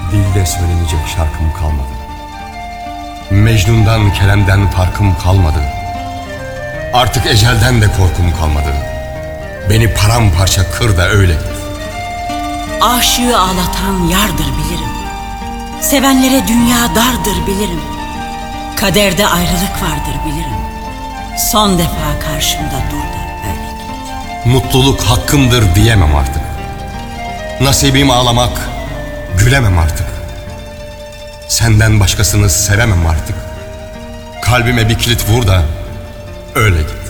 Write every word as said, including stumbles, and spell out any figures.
Dilde söylenecek şarkım kalmadı. Mecnun'dan, Kerem'den farkım kalmadı. Artık ecelden de korkum kalmadı. Beni paramparça kır da öyle git. Aşığı ağlatan yardır bilirim. Sevenlere dünya dardır bilirim. Kaderde ayrılık vardır bilirim. Son defa karşımda dur da öyle git. Mutluluk hakkımdır diyemem artık. Nasibim ağlamak, gülemem artık. Senden başkasını sevemem artık. Kalbime bir kilit vur da öyle git.